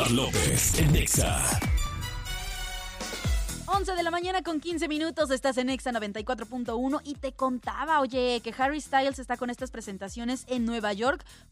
Jennifer López en Nexa. 11 de la mañana con 15 minutos, estás en Exa 94.1 y te contaba, oye, que Harry Styles está con estas presentaciones en Nueva York